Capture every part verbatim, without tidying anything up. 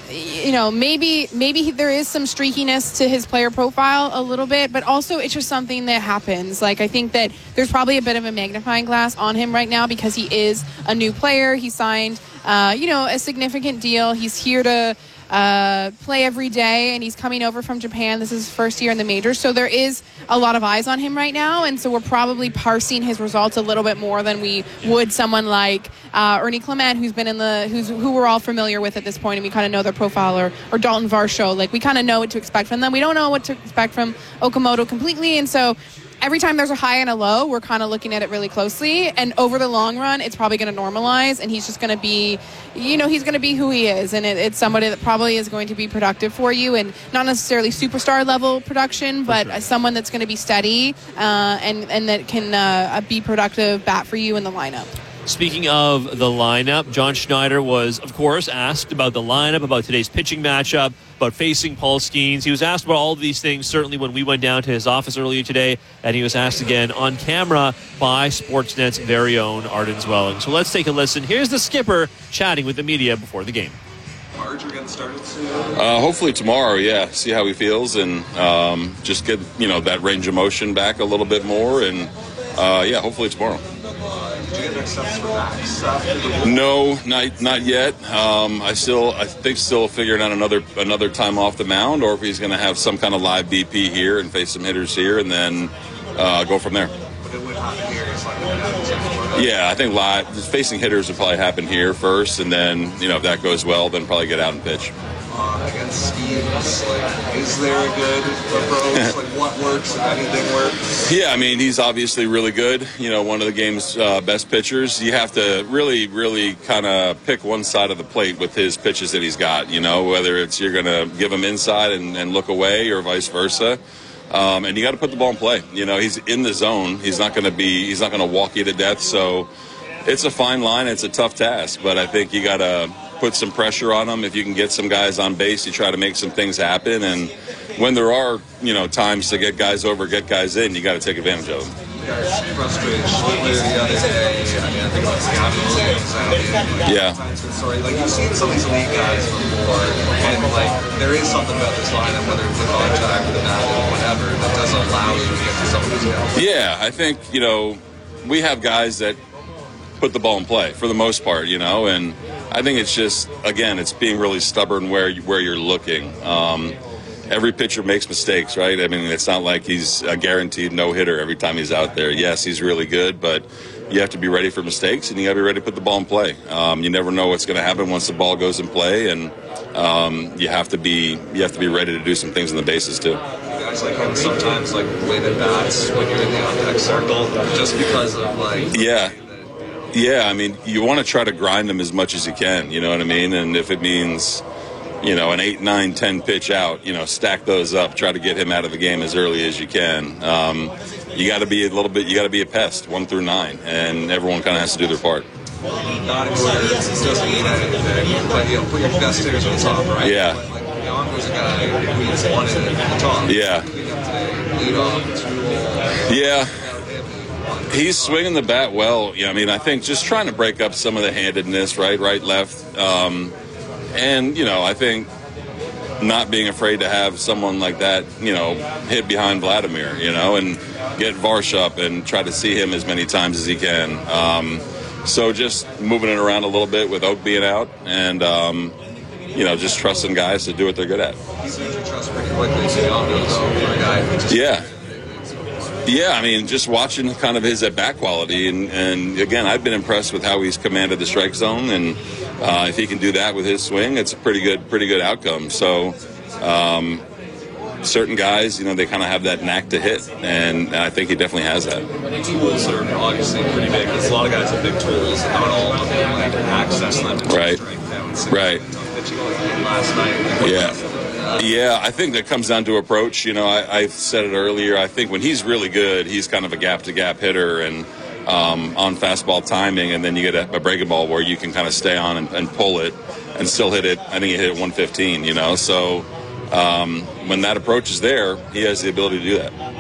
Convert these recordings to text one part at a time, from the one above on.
you know, maybe maybe he, there is some streakiness to his player profile a little bit, but also it's just something that happens. Like, I think that there's probably a bit of a magnifying glass on him right now because he is a new player. He signed, uh, you know, a significant deal. He's here to uh, play every day, and he's coming over from Japan. This is his first year in the majors, so there is a lot of eyes on him right now, and so we're probably parsing his results a little bit more than we would someone like uh, Ernie Clement, who's been in the who's who we're all familiar with at this point, and we kind of know their profile, or, or Dalton Varsho. Like, we kind of know what to expect from them. We don't know what to expect from Okamoto completely, and so every time there's a high and a low, we're kind of looking at it really closely. And over the long run, it's probably going to normalize, and he's just going to be, you know, he's going to be who he is. And it, it's somebody that probably is going to be productive for you, and not necessarily superstar level production, but sure. someone that's going to be steady uh, and, and that can uh, be productive bat for you in the lineup. Speaking of the lineup, John Schneider was, of course, asked about the lineup, about today's pitching matchup, about facing Paul Skeens. He was asked about all of these things, certainly when we went down to his office earlier today, and he was asked again on camera by Sportsnet's very own Arden Zwelling. So let's take a listen. Here's the skipper chatting with the media before the game. Marge, you're getting started soon? Uh, hopefully tomorrow, yeah. See how he feels, and um, just get, you know, that range of motion back a little bit more, and uh, yeah, hopefully tomorrow. Did you get next steps for Max? Uh, no, not not yet. Um, I still, I think, still figuring out another another time off the mound, or if he's going to have some kind of live B P here and face some hitters here, and then uh, go from there. But it would happen here. It's like it happens yeah, I think live facing hitters would probably happen here first, and then, you know, if that goes well, then probably get out and pitch. Uh, against Skeens, like, is there a good approach? Like, what works, if anything works? Yeah, I mean, he's obviously really good. You know, one of the game's uh, best pitchers. You have to really, really kind of pick one side of the plate with his pitches that he's got, you know, whether it's you're going to give him inside and, and look away or vice versa. Um, and you got to put the ball in play. You know, he's in the zone. He's not going to be, he's not going to walk you to death. So it's a fine line. It's a tough task, but I think you got to put some pressure on them. If you can get some guys on base, you try to make some things happen. And when there are, you know, times to get guys over, get guys in, you got to take advantage of them. You guys frustrated Schlittler the other day. I mean, I think it's Gavin Williams out. Yeah. Sorry, like, you've seen some of these elite guys before, and like, there is something about this lineup, whether it's the contact or the bat or whatever, that does allow you to get to some of these guys. Yeah, I think, you know, we have guys that put the ball in play for the most part, you know, and I think it's just, again, it's being really stubborn where you, where you're looking. Um, every pitcher makes mistakes, right? I mean, it's not like he's a guaranteed no-hitter every time he's out there. Yes, he's really good, but you have to be ready for mistakes, and you got to be ready to put the ball in play. Um, you never know what's going to happen once the ball goes in play, and um, you have to be you have to be ready to do some things on the bases too. Guys like him sometimes like win at bats when you're in the on-deck circle, just because of like yeah. Yeah, I mean, you want to try to grind them as much as you can, you know what I mean? And if it means, you know, an eight, nine, ten pitch out, you know, stack those up, try to get him out of the game as early as you can. Um, you got to be a little bit, you got to be a pest, one through nine, and everyone kind of has to do their part. Not in order, it doesn't mean anything, but you know, put your best hitters on top, right? Yeah. But, like, Young was a guy who just wanted it at the top. Yeah. Lead off, two, yeah. He's swinging the bat well. Yeah, I mean, I think just trying to break up some of the handedness, right, right, left. Um, and, you know, I think not being afraid to have someone like that, you know, hit behind Vladimir, you know, and get Varsh up and try to see him as many times as he can. Um, so just moving it around a little bit with Oak being out and, um, you know, just trusting guys to do what they're good at. Yeah. Yeah, I mean, just watching kind of his at-bat quality, and, and again, I've been impressed with how he's commanded the strike zone, and uh, if he can do that with his swing, it's a pretty good, pretty good outcome. So, um, certain guys, you know, they kind of have that knack to hit, and, and I think he definitely has that. Tools are obviously pretty big, because a lot of guys have big tools, and not all of them like access them. Right. Right. Last night. Yeah. Yeah, I think that comes down to approach. You know, I, I said it earlier. I think when he's really good, he's kind of a gap-to-gap hitter and um, on fastball timing, and then you get a, a breaking ball where you can kind of stay on and, and pull it and still hit it. I think he hit it one fifteen, you know. So um, when that approach is there, he has the ability to do that.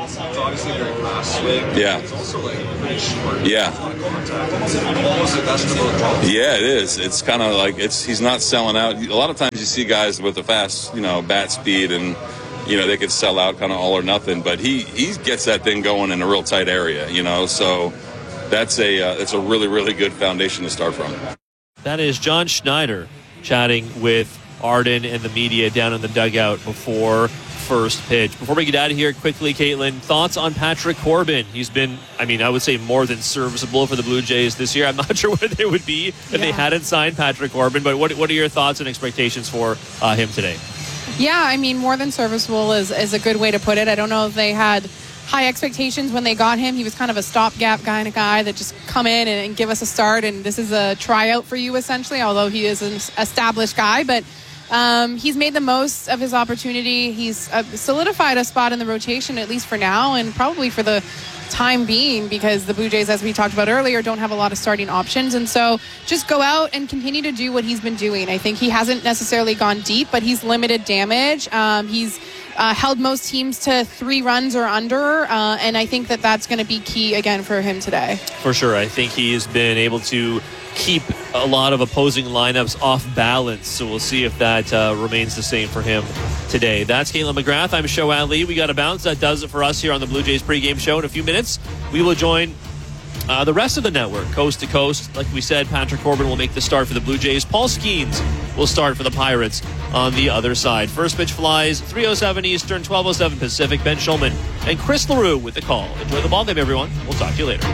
It's obviously very fast swing. Yeah. It's also like pretty short. Yeah. Almost the best of both worlds. Yeah, it is. It's kind of like it's he's not selling out. A lot of times you see guys with a fast, you know, bat speed and, you know, they could sell out kind of all or nothing. But he, he gets that thing going in a real tight area, you know. So that's a uh, that's a really, really good foundation to start from. That is John Schneider chatting with Arden and the media down in the dugout before first pitch. Before we get out of here quickly, Caitlin, thoughts on Patrick Corbin? He's been, I mean, I would say more than serviceable for the Blue Jays this year. I'm not sure where they would be if yeah. they hadn't signed Patrick Corbin, but what what are your thoughts and expectations for uh, him today? Yeah, I mean, more than serviceable is, is a good way to put it. I don't know if they had high expectations when they got him. He was kind of a stopgap kind of guy that just come in and, and give us a start, and this is a tryout for you essentially, although he is an established guy. But um, he's made the most of his opportunity. He's uh, solidified a spot in the rotation, at least for now, and probably for the time being, because the Blue Jays, as we talked about earlier, don't have a lot of starting options. And so just go out and continue to do what he's been doing. I think he hasn't necessarily gone deep, but he's limited damage. Um, he's uh, held most teams to three runs or under, uh, and I think that that's going to be key again for him today. For sure. I think he has been able to keep a lot of opposing lineups off balance, so we'll see if that uh, remains the same for him today. That's Caitlin McGrath. I'm Shoan Lee. We got to bounce. That does it for us here on the Blue Jays pregame show. In a few minutes, we will join uh, the rest of the network, coast to coast. Like we said, Patrick Corbin will make the start for the Blue Jays. Paul Skeens will start for the Pirates on the other side. First pitch flies, three oh seven Eastern, twelve oh seven Pacific. Ben Schulman and Chris LaRue with the call. Enjoy the ballgame, everyone. We'll talk to you later.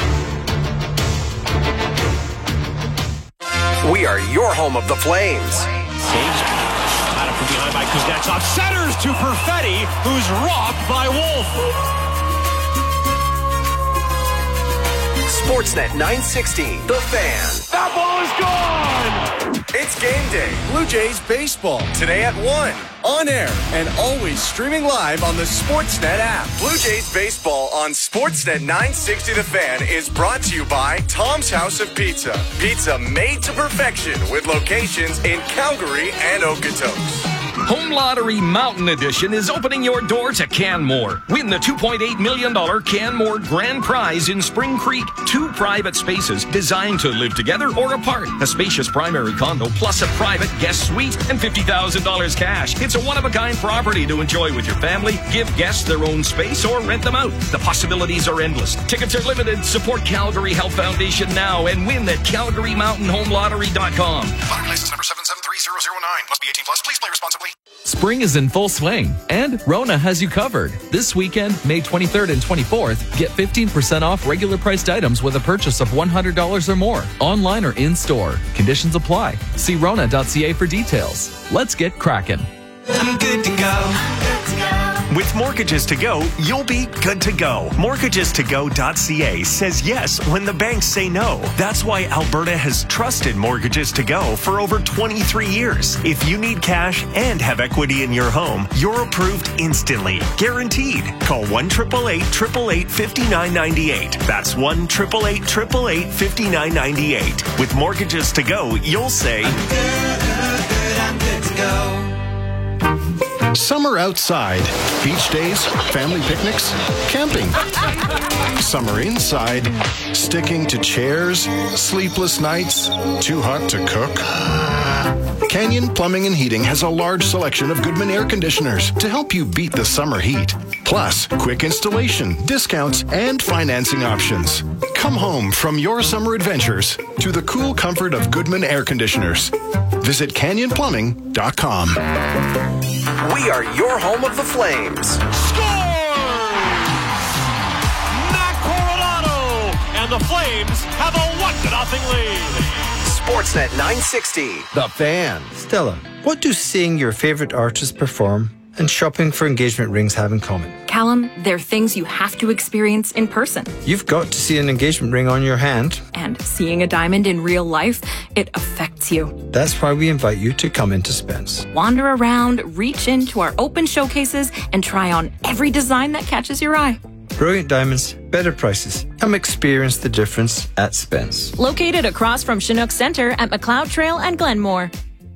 We are your home of the Flames. Saves out from behind by Kuznetsov. Centers to Perfetti, who's robbed by Wolf. Sportsnet nine sixty, The Fan. That ball is gone! It's game day. Blue Jays baseball. Today at one. On air and always streaming live on the Sportsnet app. Blue Jays baseball on Sportsnet nine sixty The Fan is brought to you by Tom's House of Pizza. Pizza made to perfection with locations in Calgary and Okotoks. Home Lottery Mountain Edition is opening your door to Canmore. Win the two point eight million dollars Canmore Grand Prize in Spring Creek. Two private spaces designed to live together or apart. A spacious primary condo plus a private guest suite and fifty thousand dollars cash. It's a one-of-a-kind property to enjoy with your family. Give guests their own space or rent them out. The possibilities are endless. Tickets are limited. Support Calgary Health Foundation now and win at calgary mountain home lottery dot com. Lottery license number seven seven three zero zero nine. Must be eighteen plus. Please play responsibly. Spring is in full swing, and Rona has you covered. This weekend, May twenty-third and twenty-fourth, get fifteen percent off regular priced items with a purchase of one hundred dollars or more, online or in-store. Conditions apply. See rona dot c a for details. Let's get cracking. I'm good to go. With Mortgages to Go, you'll be good to go. mortgages to go dot c a says yes when the banks say no. That's why Alberta has trusted Mortgages to Go for over twenty-three years. If you need cash and have equity in your home, you're approved instantly. Guaranteed. Call one eight eight eight, eight eight eight, five nine nine eight. That's one eight eight eight, eight eight eight, five nine nine eight. With Mortgages to Go, you'll say, I'm good, good, good, I'm good to go. Summer outside. Beach days, family picnics, camping. Summer inside. Sticking to chairs, sleepless nights, too hot to cook. Canyon Plumbing and Heating has a large selection of Goodman air conditioners to help you beat the summer heat. Plus, quick installation, discounts, and financing options. Come home from your summer adventures to the cool comfort of Goodman air conditioners. Visit canyon plumbing dot com. We are your home of the Flames. Scores! Matt Coronado! And the Flames have a one to nothing lead. Sportsnet nine sixty. The Fan. Stella, what do seeing your favorite artist perform and shopping for engagement rings have in common? Callum, they're things you have to experience in person. You've got to see an engagement ring on your hand. And seeing a diamond in real life, it affects you. That's why we invite you to come into Spence. Wander around, reach into our open showcases, and try on every design that catches your eye. Brilliant diamonds, better prices. Come experience the difference at Spence. Located across from Chinook Center at McLeod Trail and Glenmore.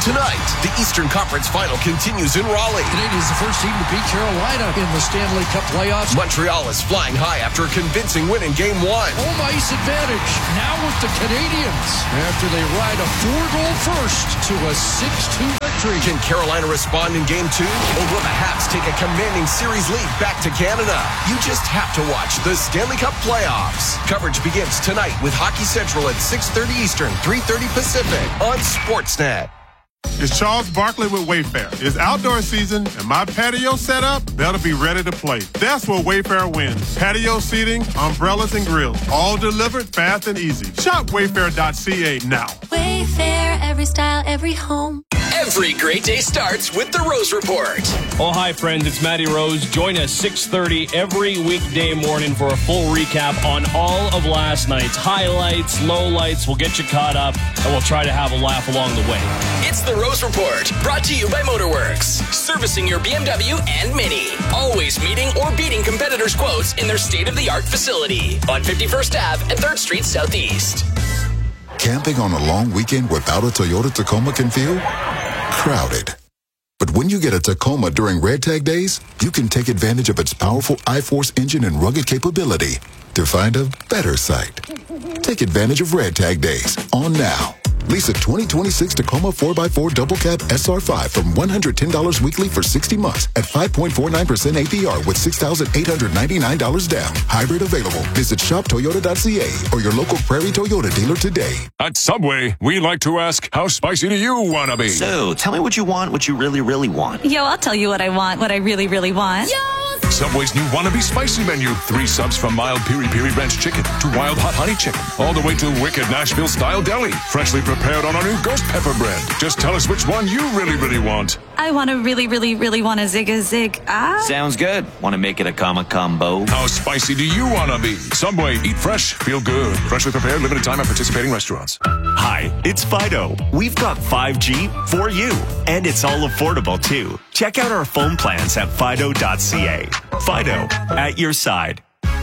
tonight. The Eastern Conference Final continues in Raleigh. Canadians the first team to beat Carolina in the Stanley Cup playoffs. Montreal is flying high after a convincing win in Game one. Home ice advantage now with the Canadians after they ride a four-goal first to a six two victory. Can Carolina respond in Game two? Or will the Habs take a commanding series lead back to Canada? You just have to watch the Stanley Cup playoffs. Coverage begins tonight with Hockey Central at six thirty Eastern, three thirty Pacific on Sportsnet. It's Charles Barkley with Wayfair. It's outdoor season, and my patio set up, that'll be ready to play. That's where Wayfair wins. Patio seating, umbrellas, and grills. All delivered fast and easy. Shop wayfair dot c a now. Wayfair, every style, every home. Every great day starts with the Rose Report. Oh, hi, friends. It's Matty Rose. Join us six thirty every weekday morning for a full recap on all of last night's highlights, lowlights. We'll get you caught up, and we'll try to have a laugh along the way. It's the Rose Report, brought to you by Motorworks, servicing your B M W and Mini. Always meeting or beating competitors' quotes in their state-of-the-art facility on fifty-first Avenue and third Street Southeast. Camping on a long weekend without a Toyota Tacoma can feel crowded. But when you get a Tacoma during Red Tag Days, you can take advantage of its powerful I-Force engine and rugged capability to find a better site. Take advantage of Red Tag Days on now. Lease a twenty twenty-six Tacoma four by four Double Cab S R five from one hundred ten dollars weekly for sixty months at five point four nine percent A P R with six thousand eight hundred ninety-nine dollars down. Hybrid available. Visit shop toyota dot c a or your local Prairie Toyota dealer today. At Subway, we like to ask, how spicy do you want to be? So, tell me what you want, what you really, really want. Yo, I'll tell you what I want, what I really, really want. Yo! Subway's new Wannabe Spicy menu. Three subs from mild Piri Piri Ranch chicken to wild hot honey chicken. All the way to wicked Nashville-style deli. Freshly prepared on our new ghost pepper bread. Just tell us which one you really, really want. I want to really, really, really want a zig a zig. Ah. Sounds good. Want to make it a comma combo? How spicy do you want to be? Subway. Eat fresh. Feel good. Freshly prepared. Limited time at participating restaurants. Hi, it's Fido. We've got five G for you. And it's all affordable, too. Check out our phone plans at fido dot c a. Fido, at your side.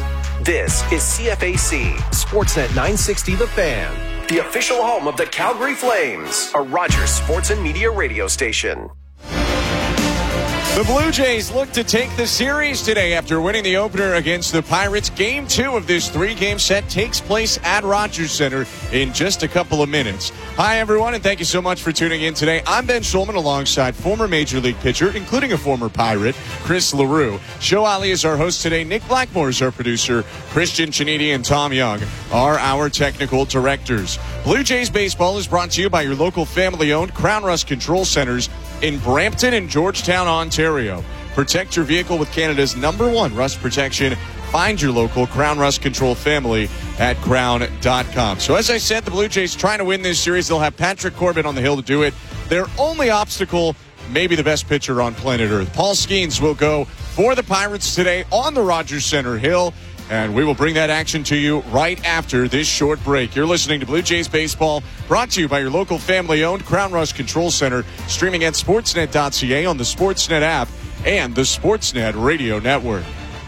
This is C F A C, Sportsnet nine sixty The Fan, the official home of the Calgary Flames, a Rogers Sports and Media radio station. The Blue Jays look to take the series today after winning the opener against the Pirates. Game two of this three-game set takes place at Rogers Center in just a couple of minutes. Hi, everyone, and thank you so much for tuning in today. I'm Ben Schulman alongside former Major League pitcher, including a former Pirate, Chris LaRue. Show Ali is our host today. Nick Blackmore is our producer. Christian Chiniti and Tom Young are our technical directors. Blue Jays baseball is brought to you by your local family-owned Crown Rust Control Centers in Brampton and Georgetown, Ontario. Protect your vehicle with Canada's number one rust protection. Find your local Crown Rust Control family at crown dot com. So as I said, the Blue Jays trying to win this series. They'll have Patrick Corbin on the hill to do it. Their only obstacle, maybe the best pitcher on planet Earth. Paul Skeens will go for the Pirates today on the Rogers Center Hill. And we will bring that action to you right after this short break. You're listening to Blue Jays Baseball, brought to you by your local family-owned Crown Rust Control Center, streaming at sportsnet dot c a on the Sportsnet app and the Sportsnet Radio Network.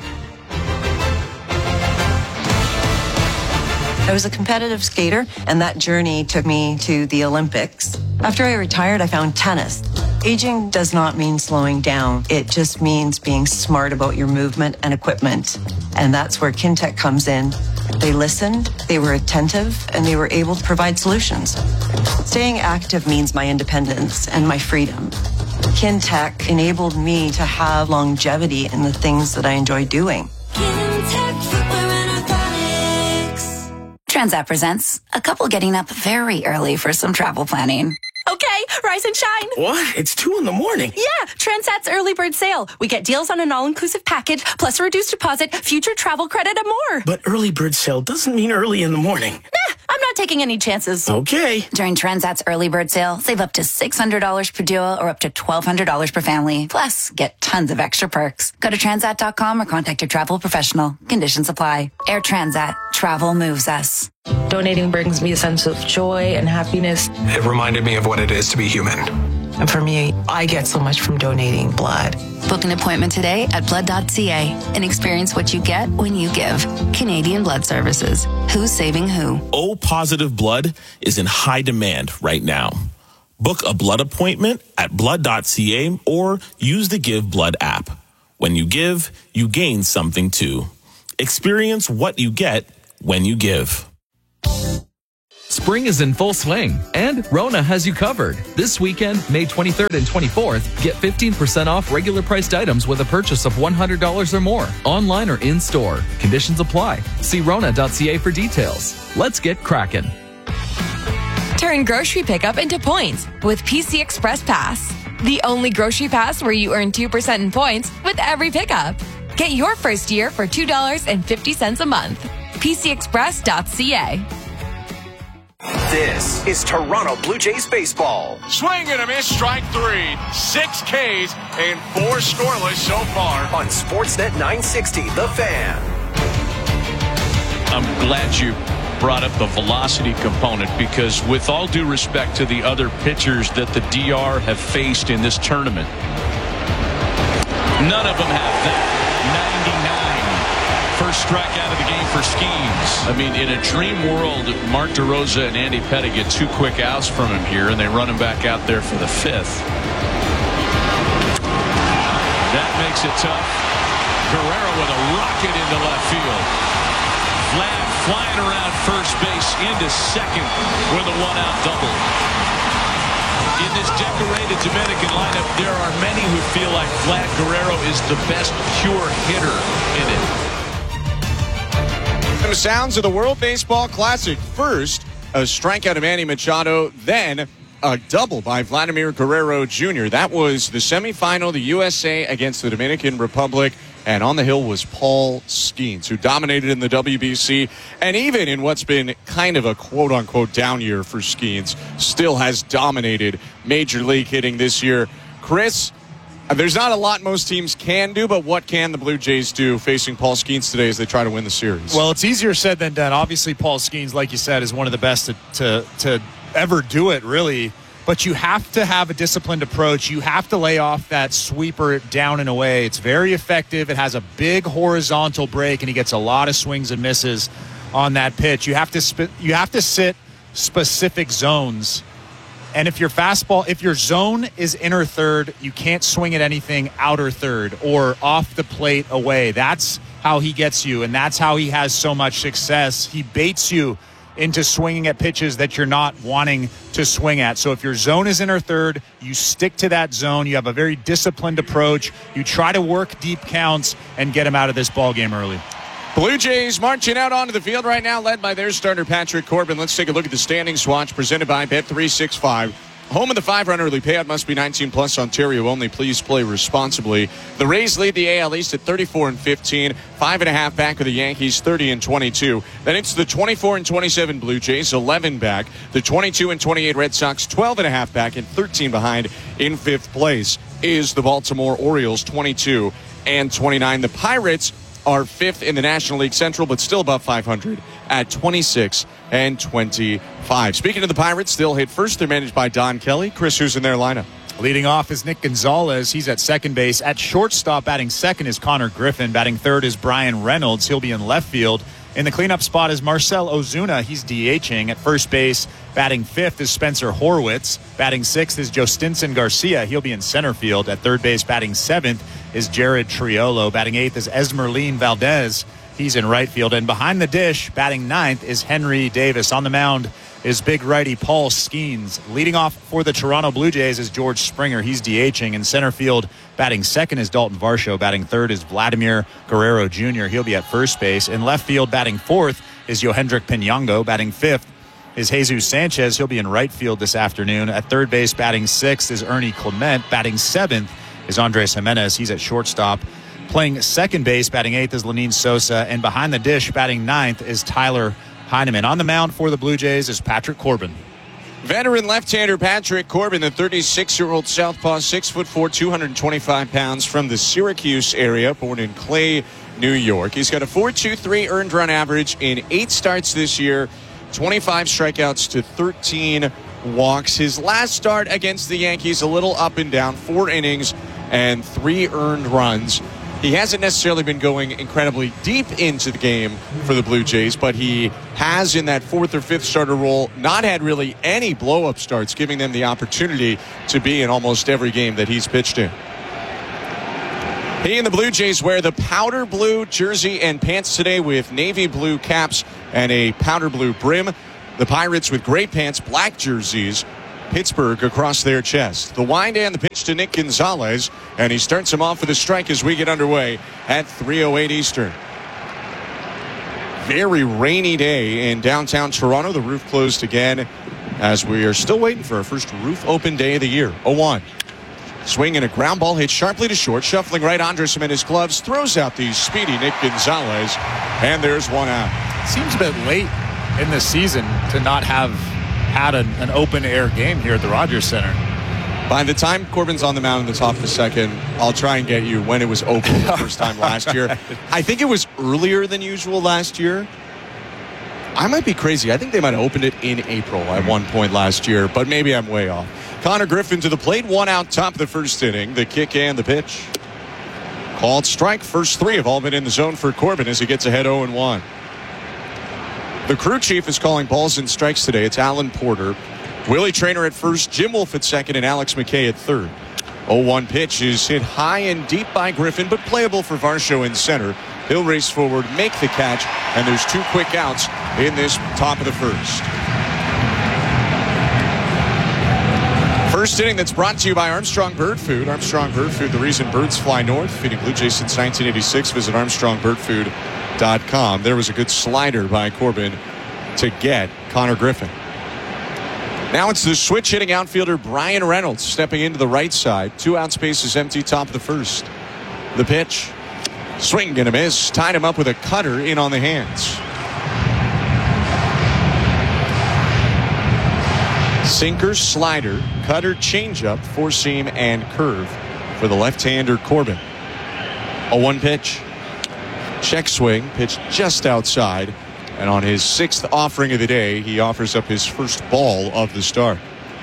I was a competitive skater, and that journey took me to the Olympics. After I retired, I found tennis. Aging does not mean slowing down. It just means being smart about your movement and equipment. And that's where Kintec comes in. They listened, they were attentive, and they were able to provide solutions. Staying active means my independence and my freedom. Kintec enabled me to have longevity in the things that I enjoy doing. Kintec Footwear and Aquatics. Transat presents a couple getting up very early for some travel planning. Okay, rise and shine. What? It's two in the morning. Yeah, Transat's early bird sale. We get deals on an all-inclusive package, plus a reduced deposit, future travel credit, and more. But early bird sale doesn't mean early in the morning. Nah, I'm not taking any chances. Okay. During Transat's early bird sale, save up to six hundred dollars per duo or up to twelve hundred dollars per family. Plus, get tons of extra perks. Go to transat dot com or contact your travel professional. Conditions apply. Air Transat. Travel moves us. Donating brings me a sense of joy and happiness. It reminded me of what it is to be human. And for me, I get so much from donating blood. Book an appointment today at blood dot c a and experience what you get when you give. Canadian Blood Services. Who's saving who? O-positive blood is in high demand right now. Book a blood appointment at blood dot c a or use the Give Blood app. When you give, you gain something too. Experience what you get when you give. Spring is in full swing, and Rona has you covered. This weekend, May twenty-third and twenty-fourth, get fifteen percent off regular priced items with a purchase of one hundred dollars or more, online or in-store. Conditions apply. See rona dot c a for details. Let's get cracking. Turn grocery pickup into points with P C Express Pass. The only grocery pass where you earn two percent in points with every pickup. Get your first year for two dollars and fifty cents a month. P C express dot c a. This is Toronto Blue Jays baseball. Swing and a miss, strike three. Six Ks and four scoreless so far. On Sportsnet nine sixty, The Fan. I'm glad you brought up the velocity component, because with all due respect to the other pitchers that the D R have faced in this tournament, none of them have that. ninety-nine. First strikeout of the game for Skeens. I mean, in a dream world, Mark DeRosa and Andy Pettit get two quick outs from him here, and they run him back out there for the fifth. That makes it tough. Guerrero with a rocket into left field. Vlad flying around first base into second with a one-out double. In this decorated Dominican lineup, there are many who feel like Vlad Guerrero is the best pure hitter in it. The sounds of the World Baseball Classic. First, a strikeout of Manny Machado, then a double by Vladimir Guerrero Junior That was the semifinal, the U S A against the Dominican Republic. And on the hill was Paul Skeens, who dominated in the W B C. And even in what's been kind of a quote-unquote down year for Skeens, still has dominated Major League hitting this year. Chris, there's not a lot most teams can do, but what can the Blue Jays do facing Paul Skeens today as they try to win the series? Well, it's easier said than done. Obviously, Paul Skeens, like you said, is one of the best to, to, to ever do it, really. But you have to have a disciplined approach. You have to lay off that sweeper down and away. It's very effective. It has a big horizontal break, and he gets a lot of swings and misses on that pitch. You have to sp- you have to sit specific zones. And if your fastball, if your zone is inner third, you can't swing at anything outer third or off the plate away. That's how he gets you, and that's how he has so much success. He baits you into swinging at pitches that you're not wanting to swing at. So if your zone is inner third, you stick to that zone. You have a very disciplined approach. You try to work deep counts and get him out of this ball game early. Blue Jays marching out onto the field right now, led by their starter Patrick Corbin. Let's take a look at the standings watch presented by Bet three sixty-five. Home of the five-run early payout must be nineteen plus, Ontario only. Please play responsibly. The Rays lead the A L East at thirty-four and fifteen. Five and a half back of the Yankees, thirty and twenty-two. Then it's the twenty-four and twenty-seven Blue Jays, eleven back. The twenty-two and twenty-eight Red Sox, twelve and a half back, and thirteen behind. In fifth place is the Baltimore Orioles, twenty-two and twenty-nine. The Pirates are fifth in the National League Central, but still above five hundred at twenty-six and twenty-five. Speaking of the Pirates, still hit first. They're managed by Don Kelly. Chris, who's in their lineup? Leading off is Nick Gonzalez. He's at second base. At shortstop, batting second is Connor Griffin. Batting third is Brian Reynolds. He'll be in left field. In the cleanup spot is Marcell Ozuna. He's DHing. At first base, batting fifth is Spencer Horwitz. Batting sixth is Jostinson Garcia. He'll be in center field. At third base, batting seventh is Jared Triolo. Batting eighth is Esmerlin Valdez. He's in right field. And behind the dish, batting ninth is Henry Davis. On the mound is big righty Paul Skeens. Leading off for the Toronto Blue Jays is George Springer. He's DHing. In center field, batting second is Dalton Varsho. Batting third is Vladimir Guerrero Junior He'll be at first base. In left field, batting fourth is Yohendrick Pinango. Batting fifth is Jesus Sanchez. He'll be in right field this afternoon. At third base, batting sixth is Ernie Clement. Batting seventh is Andres Jimenez. He's at shortstop. Playing second base, batting eighth is Lenine Sosa. And behind the dish, batting ninth is Tyler Heineman. On the mound for the Blue Jays is Patrick Corbin. Veteran left-hander Patrick Corbin, the thirty-six-year-old southpaw, six foot four, two hundred twenty-five pounds, from the Syracuse area, born in Clay, New York. He's got a four point two three earned run average in eight starts this year, twenty-five strikeouts to thirteen walks. His last start against the Yankees, a little up and down, four innings and three earned runs. He hasn't necessarily been going incredibly deep into the game for the Blue Jays, but he has, in that fourth or fifth starter role, not had really any blow-up starts, giving them the opportunity to be in almost every game that he's pitched in. He and the Blue Jays wear the powder blue jersey and pants today with navy blue caps and a powder blue brim. The Pirates with gray pants, black jerseys, Pittsburgh across their chest. The wind and the pitch to Nick Gonzalez, and he starts him off with a strike as we get underway at three oh eight Eastern. Very rainy day in downtown Toronto. The roof closed again as we are still waiting for our first roof open day of the year. oh one. Swing and a ground ball hit sharply to short. Shuffling right, Andres Gimenez gloves. Throws out the speedy Nick Gonzalez. And there's one out. Seems a bit late in the season to not have had an, an open air game here at the Rogers Center. By the time Corbin's on the mound in the top of the second, I'll try and get you when it was open the first time last year. I think it was earlier than usual last year. I might be crazy. I think they might have opened it in April at one point last year, but maybe I'm way off. Connor Griffin to the plate, one out top of the first inning. The kick and the pitch. Called strike. First three have all been in the zone for Corbin as he gets ahead oh one. The crew chief is calling balls and strikes today. It's Alan Porter. Willie Traynor at first, Jim Wolf at second, and Alex McKay at third. oh one pitch is hit high and deep by Griffin, but playable for Varsho in center. He'll race forward, make the catch, and there's two quick outs in this top of the first. First inning that's brought to you by Armstrong Bird Food. Armstrong Bird Food, the reason birds fly north. Feeding Blue Jays since nineteen eighty-six. Visit armstrong bird food dot com. There was a good slider by Corbin to get Connor Griffin. Now it's the switch hitting outfielder Brian Reynolds stepping into the right side. Two out, space is empty, top of the first. The pitch. Swing and a miss. Tied him up with a cutter in on the hands. Sinker, slider, cutter, changeup, four seam, and curve for the left-hander Corbin. oh one pitch. Check swing, pitched just outside. And on his sixth offering of the day, he offers up his first ball of the start.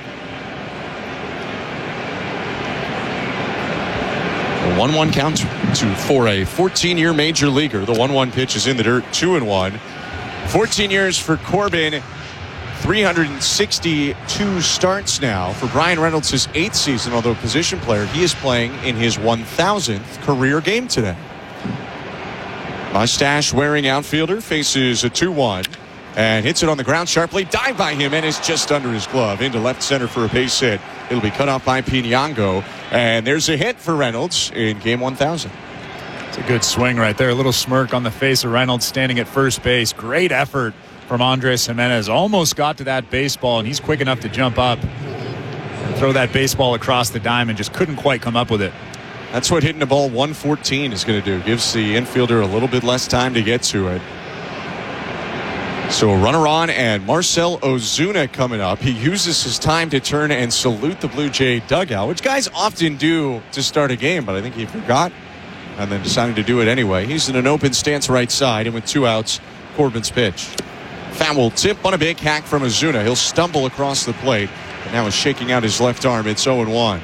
A one one count to for a fourteen-year major leaguer. The one one pitch is in the dirt, two and one. fourteen years for Corbin, three hundred sixty-two starts now. For Brian Reynolds, his eighth season, although a position player, he is playing in his one thousandth career game today. Mustache-wearing outfielder faces a two one and hits it on the ground sharply. Dive by him, and it's just under his glove into left center for a base hit. It'll be cut off by Pinango, and there's a hit for Reynolds in game one thousand. It's a good swing right there. A little smirk on the face of Reynolds standing at first base. Great effort from Andres Gimenez. Almost got to that baseball, and he's quick enough to jump up and throw that baseball across the diamond. Just couldn't quite come up with it. That's what hitting the ball one fourteen is going to do. Gives the infielder a little bit less time to get to it. So a runner on, and Marcell Ozuna coming up. He uses his time to turn and salute the Blue Jay dugout, which guys often do to start a game, but I think he forgot and then decided to do it anyway. He's in an open stance right side, and with two outs, Corbin's pitch. Foul tip on a big hack from Ozuna. He'll stumble across the plate, and now is shaking out his left arm. It's oh one.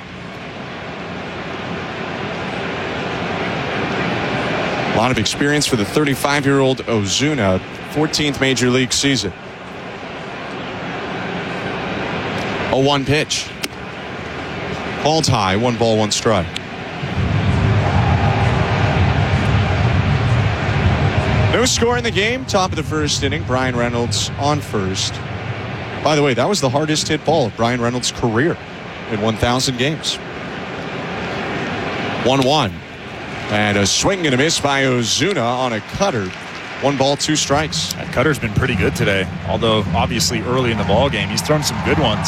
A lot of experience for the thirty-five-year-old Ozuna, fourteenth major league season. oh one pitch. Called high, one ball, one strike. No score in the game. Top of the first inning. Brian Reynolds on first. By the way, that was the hardest hit ball of Brian Reynolds' career in one thousand games. one one. And a swing and a miss by Ozuna on a cutter. One ball, two strikes. That cutter's been pretty good today, although obviously early in the ball game he's thrown some good ones.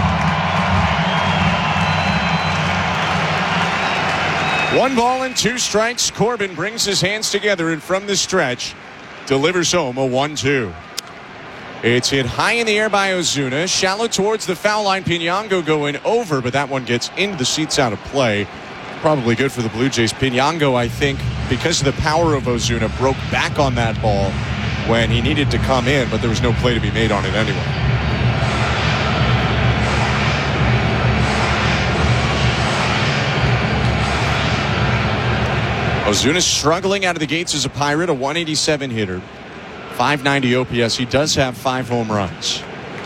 One ball and two strikes. Corbin brings his hands together and from the stretch delivers home a one two. It's hit high in the air by Ozuna. Shallow towards the foul line. Pinango going over, but that one gets into the seats out of play. Probably good for the Blue Jays. Pinango, I think, because of the power of Ozuna, broke back on that ball when he needed to come in, but there was no play to be made on it anyway. Ozuna struggling out of the gates as a Pirate, a one eighty-seven hitter, five ninety O P S. He does have five home runs.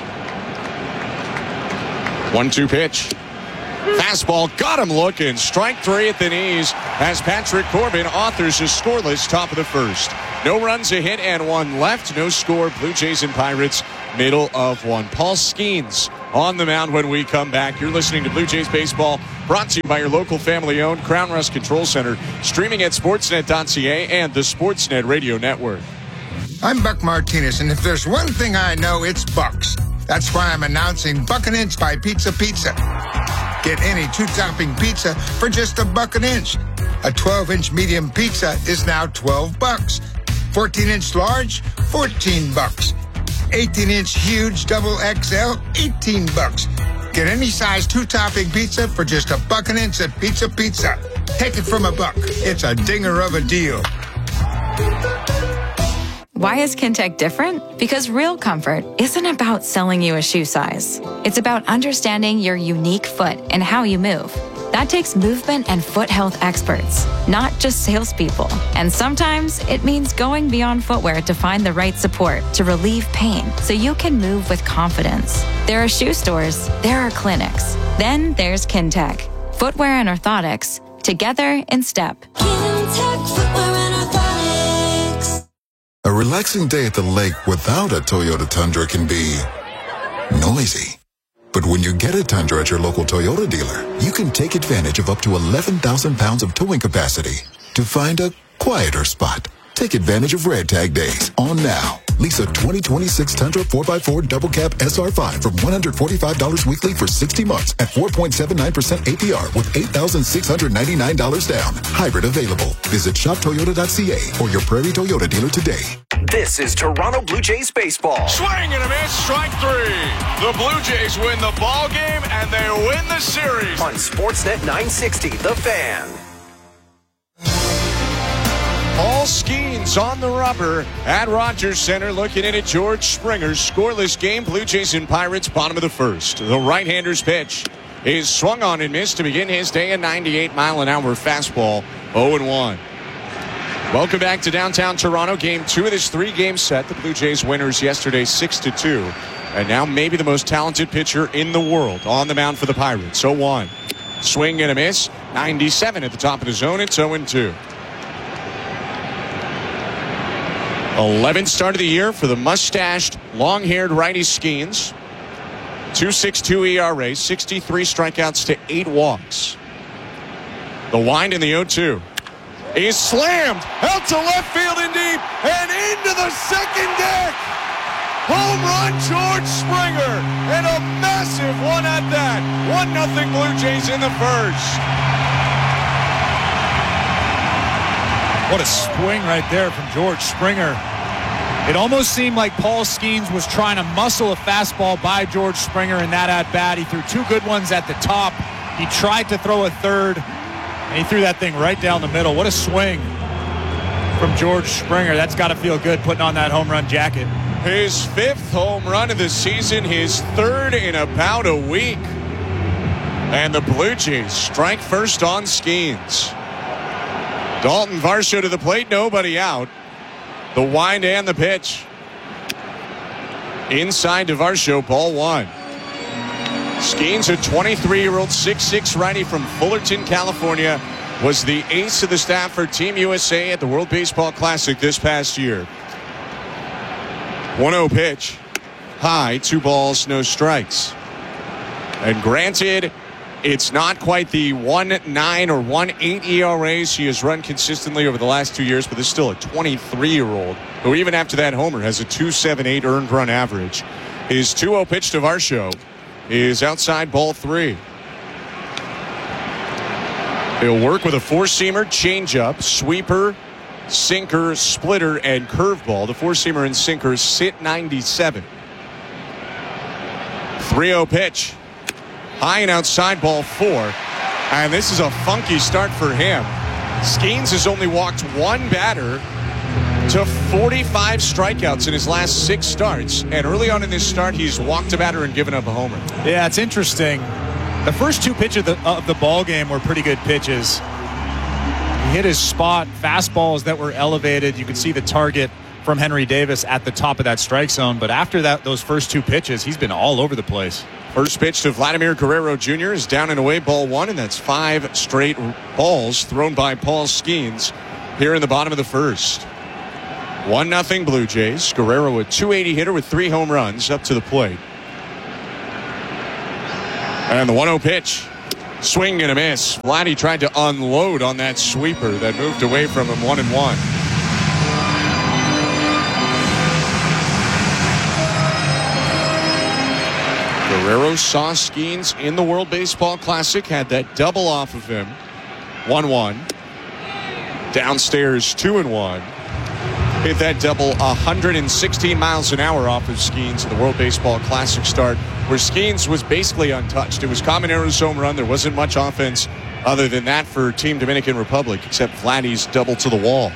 one two pitch. Fastball got him looking. Strike three at the knees as Patrick Corbin authors a scoreless top of the first. No runs, a hit, and one left. No score. Blue Jays and Pirates, middle of one. Paul Skeens on the mound when we come back. You're listening to Blue Jays Baseball, brought to you by your local family-owned Crown Rust Control Center, streaming at sportsnet dot c a and the Sportsnet Radio Network. I'm Buck Martinez, and if there's one thing I know, it's Bucks. That's why I'm announcing Buck an Inch by Pizza Pizza. Get any two-topping pizza for just a buck an inch. A twelve-inch medium pizza is now twelve bucks. fourteen-inch large, fourteen bucks. eighteen-inch huge double X L, eighteen bucks. Get any size two-topping pizza for just a buck an inch at Pizza Pizza. Take it from a buck. It's a dinger of a deal. Why is Kintec different? Because real comfort isn't about selling you a shoe size. It's about understanding your unique foot and how you move. That takes movement and foot health experts, not just salespeople. And sometimes it means going beyond footwear to find the right support to relieve pain so you can move with confidence. There are shoe stores, there are clinics. Then there's Kintec. Footwear and orthotics, together in step. Kintec Footwear and Orthotics. A relaxing day at the lake without a Toyota Tundra can be noisy. But when you get a Tundra at your local Toyota dealer, you can take advantage of up to eleven thousand pounds of towing capacity to find a quieter spot. Take advantage of Red Tag Days on now. Lease a twenty twenty-six Tundra four by four Double Cab S R five from one hundred forty-five dollars weekly for sixty months at four point seven nine percent A P R with eight thousand six hundred ninety-nine dollars down. Hybrid available. Visit shop toyota dot c a or your Prairie Toyota dealer today. This is Toronto Blue Jays baseball. Swing and a miss, strike three. The Blue Jays win the ball game and they win the series. On Sportsnet nine sixty, The Fan. Paul Skeens on the rubber at Rogers Center, looking in at George Springer. Scoreless game, Blue Jays and Pirates, bottom of the first. The right-hander's pitch is swung on and missed to begin his day. A ninety-eight mile an hour fastball, oh and one. Welcome back to downtown Toronto. Game two of this three-game set. The Blue Jays winners yesterday six to two. And now maybe the most talented pitcher in the world on the mound for the Pirates. oh one. Swing and a miss. ninety-seven at the top of the zone. It's oh and two. eleventh start of the year for the mustached, long-haired righty Skeens. two point six two E R A, sixty-three strikeouts to eight walks. The wind in the oh two. Is slammed out to left field and deep and into the second deck. Home run, George Springer, and a massive one at that. one nothing Blue Jays in the first. What a swing right there from George Springer. It almost seemed like Paul Skeens was trying to muscle a fastball by George Springer in that at-bat. He threw two good ones at the top. He tried to throw a third, and he threw that thing right down the middle. What a swing from George Springer. That's got to feel good putting on that home run jacket. His fifth home run of the season, his third in about a week. And the Blue Jays strike first on Skeens. Dalton Varsho to the plate, nobody out. The wind and the pitch. Inside to Varsho, ball one. Skeens, a twenty-three-year-old six six righty from Fullerton, California, was the ace of the staff for Team U S A at the World Baseball Classic this past year. one oh pitch. High, two balls, no strikes. And granted, it's not quite the one nine or one eight E R As he has run consistently over the last two years, but this is still a twenty-three-year-old who, even after that homer, has a two seventy-eight earned run average. His two oh pitch to Varsho is outside ball three. He'll work with a four-seamer, changeup, sweeper, sinker, splitter, and curveball. The four-seamer and sinker sit ninety-seven. three oh pitch. High and outside ball four. And this is a funky start for him. Skeens has only walked one batter to forty-five strikeouts in his last six starts. And early on in this start, he's walked a batter and given up a homer. Yeah, it's interesting. The first two pitches of the, of the ball game were pretty good pitches. hit his spot, fastballs that were elevated. You could see the target from Henry Davis at the top of that strike zone. But after that, those first two pitches, he's been all over the place. First pitch to Vladimir Guerrero Junior is down and away, ball one, and that's five straight balls thrown by Paul Skeens here in the bottom of the first. one nothing Blue Jays. Guerrero, a two eighty hitter with three home runs, up to the plate. And the one oh pitch. Swing and a miss. Vladdy tried to unload on that sweeper that moved away from him, one and one. Guerrero saw Skeens in the World Baseball Classic, had that double off of him. one one. Downstairs, two and one. Hit that double one hundred sixteen miles an hour off of Skeens in the World Baseball Classic start, where Skeens was basically untouched. It was Camineiro's home run. There wasn't much offense other than that for Team Dominican Republic, except Vladdy's double to the wall.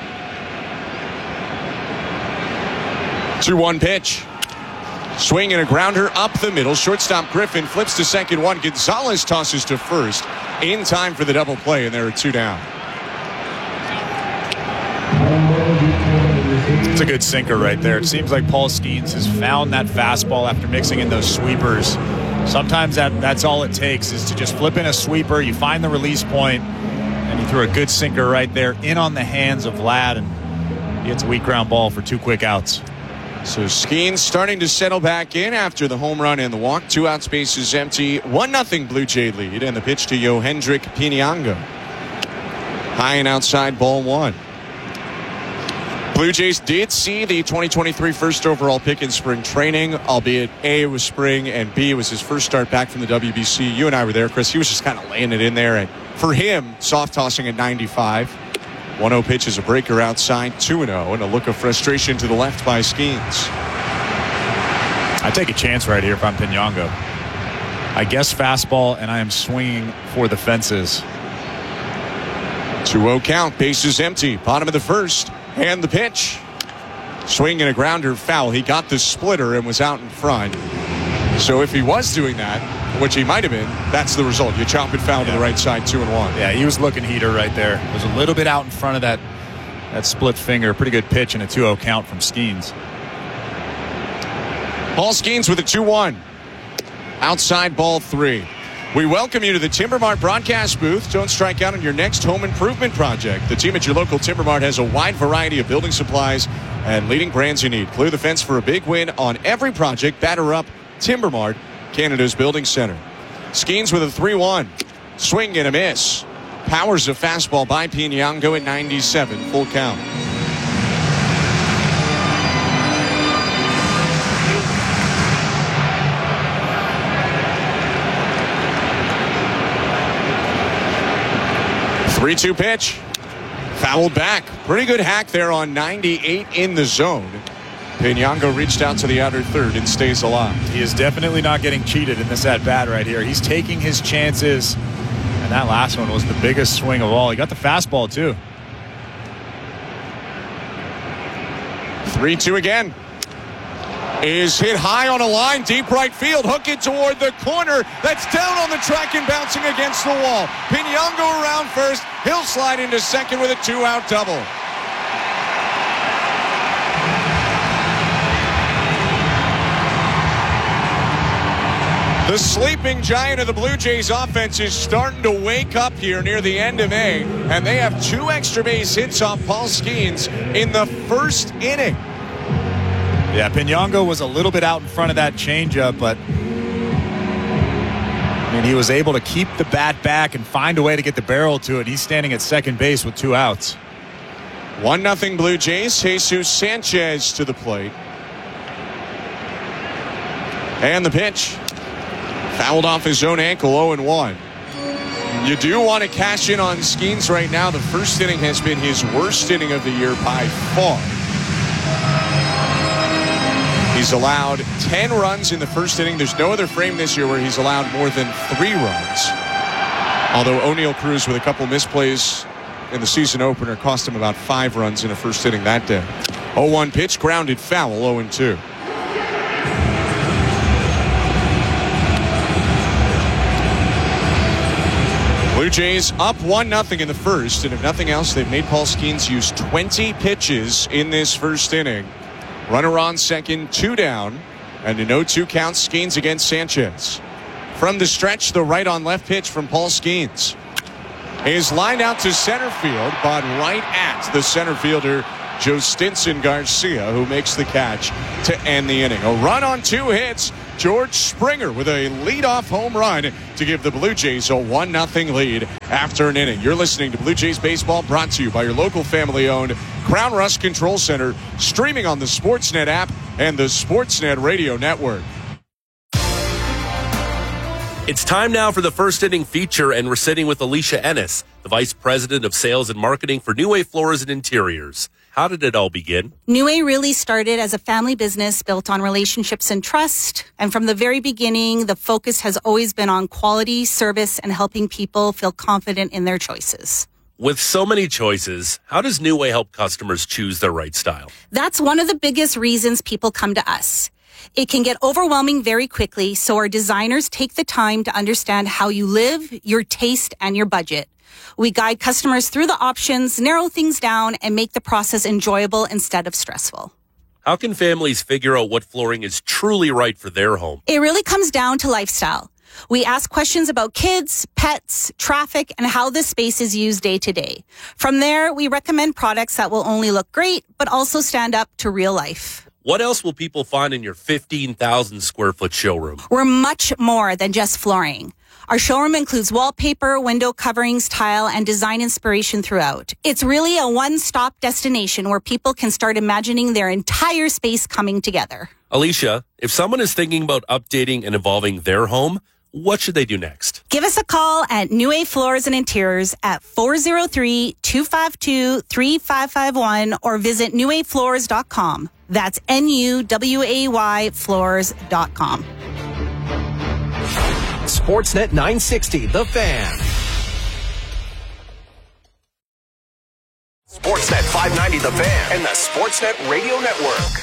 two one pitch. Swing and a grounder up the middle. Shortstop Griffin flips to second one. Gonzalez tosses to first in time for the double play, and there are two down. It's a good sinker right there. It seems like Paul Skeens has found that fastball after mixing in those sweepers. Sometimes that, that's all it takes is to just flip in a sweeper. You find the release point, and he threw a good sinker right there in on the hands of Vlad, and he hits a weak ground ball for two quick outs. So Skeens starting to settle back in after the home run and the walk. Two out, spaces empty. one nothing Blue Jay lead, and the pitch to Yohendrick Piñango. High and outside, ball one. Blue Jays did see the twenty twenty-three first overall pick in spring training, albeit A, it was spring, and B, it was his first start back from the W B C. You and I were there, Chris. He was just kind of laying it in there. And for him, soft tossing at ninety-five. one oh pitch is a breaker outside, two and oh, and a look of frustration to the left by Skeens. I take a chance right here if I'm Piñango. I guess fastball, and I am swinging for the fences. two oh count, bases empty, bottom of the first. And the pitch. Swing and a grounder, foul. He got the splitter and was out in front. So if he was doing that, which he might have been, that's the result. You chop it foul yeah. to the right side, two and one. Yeah, he was looking heater right there. It was a little bit out in front of that, that split finger. Pretty good pitch and a two oh count from Skeens. Paul Skeens with a two one. Outside ball three. We welcome you to the Timber Mart broadcast booth. Don't strike out on your next home improvement project. The team at your local Timber Mart has a wide variety of building supplies and leading brands you need. Clear the fence for a big win on every project. Batter up Timber Mart, Canada's building center. Skeens with a three one. Swing and a miss. Powers a fastball by Piñango at ninety-seven. Full count. three two pitch. Fouled back. Pretty good hack there on ninety-eight in the zone. Piñango reached out to the outer third and stays alive. He is definitely not getting cheated in this at-bat right here. He's taking his chances. And that last one was the biggest swing of all. He got the fastball, too. three two again. Is hit high on a line, deep right field, hook it toward the corner. That's down on the track and bouncing against the wall. Piñango around first. He'll slide into second with a two-out double. The sleeping giant of the Blue Jays offense is starting to wake up here near the end of May, and they have two extra base hits off Paul Skeens in the first inning. Yeah, Piñango was a little bit out in front of that changeup, but I mean, he was able to keep the bat back and find a way to get the barrel to it. He's standing at second base with two outs. one nothing Blue Jays. Jesus Sanchez to the plate. And the pitch. Fouled off his own ankle, oh and one. You do want to cash in on Skeens right now. The first inning has been his worst inning of the year by far. He's allowed ten runs in the first inning. There's no other frame this year where he's allowed more than three runs. Although O'Neal Cruz with a couple misplays in the season opener cost him about five runs in the first inning that day. oh one pitch, grounded foul, oh and two. Blue Jays up one nothing in the first, and if nothing else, they've made Paul Skeens use twenty pitches in this first inning. Runner on second, two down, and an oh two count. Skeens against Sanchez. From the stretch, the right on left pitch from Paul Skeens is lined out to center field, but right at the center fielder, Joe Stinson Garcia, who makes the catch to end the inning. A run on two hits. George Springer with a leadoff home run to give the Blue Jays a one nothing lead after an inning. You're listening to Blue Jays Baseball, brought to you by your local family-owned Crown Rust Control Center, streaming on the Sportsnet app and the Sportsnet Radio Network. It's time now for the first inning feature, and we're sitting with Alicia Ennis, the Vice President of Sales and Marketing for New Way Floors and Interiors. How did it all begin? New Way really started as a family business built on relationships and trust. And from the very beginning, the focus has always been on quality, service, and helping people feel confident in their choices. With so many choices, how does New Way help customers choose their right style? That's one of the biggest reasons people come to us. It can get overwhelming very quickly, so our designers take the time to understand how you live, your taste, and your budget. We guide customers through the options, narrow things down, and make the process enjoyable instead of stressful. How can families figure out what flooring is truly right for their home? It really comes down to lifestyle. We ask questions about kids, pets, traffic, and how this space is used day to day. From there, we recommend products that will only look great, but also stand up to real life. What else will people find in your fifteen thousand square foot showroom? We're much more than just flooring. Our showroom includes wallpaper, window coverings, tile, and design inspiration throughout. It's really a one-stop destination where people can start imagining their entire space coming together. Alicia, if someone is thinking about updating and evolving their home, what should they do next? Give us a call at New Way Floors and Interiors at four oh three, two five two, three five five one or visit new way floors dot com. That's N U W A Y floors dot com. Sportsnet nine sixty, The Fan. Sportsnet five ninety, The Fan, and the Sportsnet Radio Network.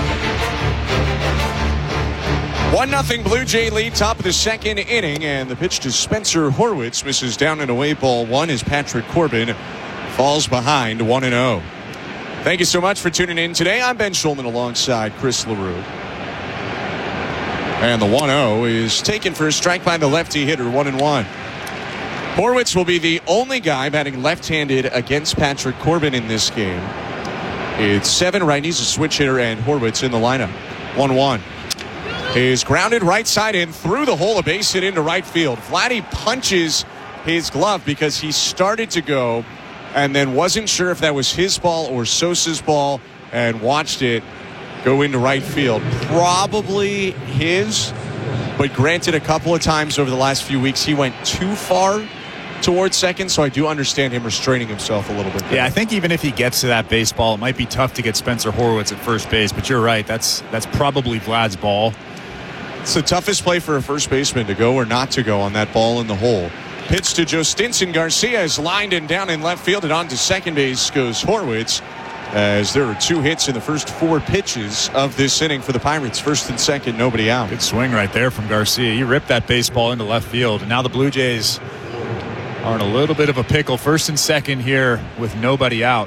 one nothing Blue Jay lead, top of the second inning, and the pitch to Spencer Horwitz misses down and away, ball one, as Patrick Corbin falls behind one and oh. Thank you so much for tuning in today. I'm Ben Schulman alongside Chris LaRue. And the one oh is taken for a strike by the lefty hitter, one and one. Horwitz will be the only guy batting left-handed against Patrick Corbin in this game. It's seven righties, a switch hitter, and Horwitz in the lineup. one one. Is grounded right side in through the hole, a base hit into right field. Vladdy punches his glove because he started to go and then wasn't sure if that was his ball or Sosa's ball and watched it go into right field. Probably his, but granted, a couple of times over the last few weeks he went too far towards second, so I do understand him restraining himself a little bit there. Yeah, I think even if he gets to that baseball, it might be tough to get Spencer Horwitz at first base, but you're right, that's that's probably Vlad's ball. It's the toughest play for a first baseman, to go or not to go on that ball in the hole. Pitch to Joe Stinson. Garcia is lined and down in left field, and on to second base goes Horwitz, as there are two hits in the first four pitches of this inning for the Pirates. First and second, nobody out. Good swing right there from Garcia. He ripped that baseball into left field, and now the Blue Jays are in a little bit of a pickle. First and second here with nobody out.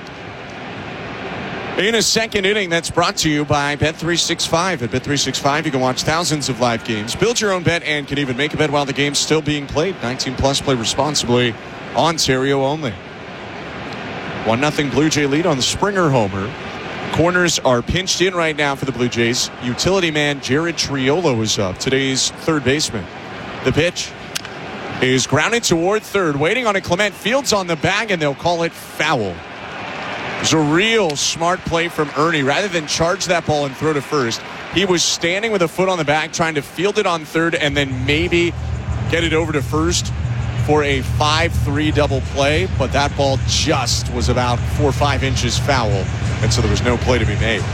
In a second inning that's brought to you by Bet three sixty-five. At Bet three sixty-five, you can watch thousands of live games, build your own bet, and can even make a bet while the game's still being played. nineteen plus, play responsibly. Ontario only. one nothing Blue Jay lead on the Springer homer. Corners are pinched in right now for the Blue Jays. Utility man Jared Triolo is up, today's third baseman. The pitch is grounded toward third, waiting on a Clement. Fields on the bag, and they'll call it foul. It was a real smart play from Ernie. Rather than charge that ball and throw to first, he was standing with a foot on the bag trying to field it on third and then maybe get it over to first for a five three double play, but that ball just was about four or five inches foul, and so there was no play to be made.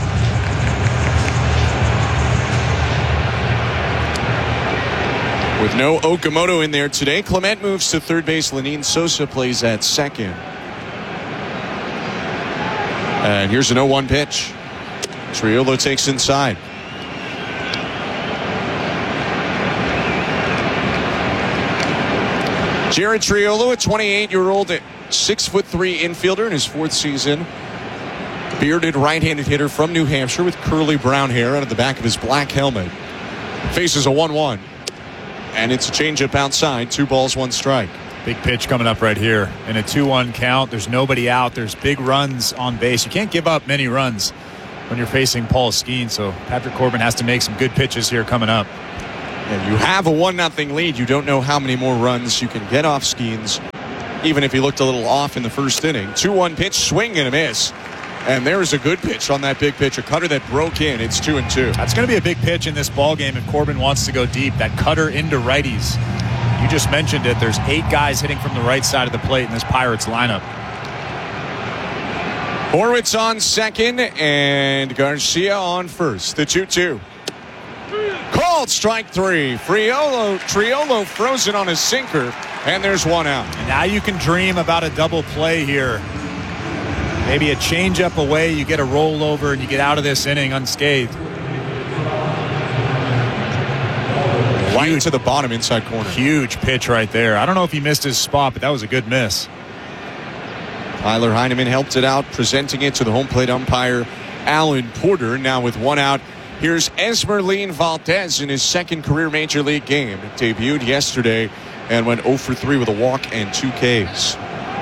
With no Okamoto in there today, Clement moves to third base. Lenine Sosa plays at second. And here's an oh one pitch. Triolo takes inside. Jared Triolo, a twenty-eight-year-old, six foot three infielder in his fourth season. Bearded right-handed hitter from New Hampshire with curly brown hair out of the back of his black helmet. Faces a one one. And it's a changeup outside. Two balls, one strike. Big pitch coming up right here. In a two one count, there's nobody out. There's big runs on base. You can't give up many runs when you're facing Paul Skeens. So Patrick Corbin has to make some good pitches here coming up. And you have a one nothing lead. You don't know how many more runs you can get off Skeens, even if he looked a little off in the first inning. two one pitch, swing and a miss. And there's a good pitch on that big pitch, a cutter that broke in. It's two and two. That's going to be a big pitch in this ball game if Corbin wants to go deep. That cutter into righties. You just mentioned it. There's eight guys hitting from the right side of the plate in this Pirates lineup. Horwitz on second and Garcia on first. The two two. Called strike three. Friolo, Triolo frozen on his sinker, and there's one out. And now you can dream about a double play here. Maybe a changeup away, you get a rollover, and you get out of this inning unscathed. Right huge, to the bottom inside corner. Huge pitch right there. I don't know if he missed his spot, but that was a good miss. Tyler Heineman helped it out, presenting it to the home plate umpire, Alan Porter. Now with one out, here's Esmerlin Valdez in his second career Major League game. It debuted yesterday and went oh for three with a walk and two Ks.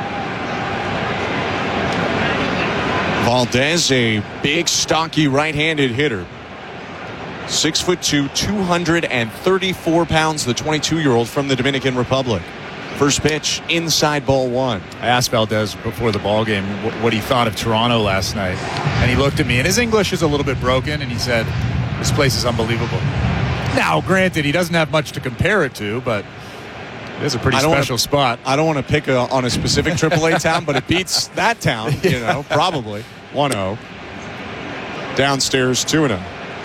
Valdez, a big, stocky right-handed hitter. Six foot two, two hundred thirty-four pounds, the twenty-two-year-old from the Dominican Republic. First pitch, inside ball one. I asked Valdez before the ball game what he thought of Toronto last night. And he looked at me, and his English is a little bit broken, and he said, this place is unbelievable. Now, granted, he doesn't have much to compare it to, but it is a pretty special wanna, spot. I don't want to pick a, on a specific triple A town, but it beats that town, you yeah. know, probably. one oh. Downstairs, two and oh.